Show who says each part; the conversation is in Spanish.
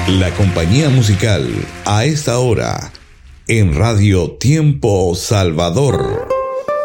Speaker 1: La compañía musical a esta hora en Radio Tiempo Salvador.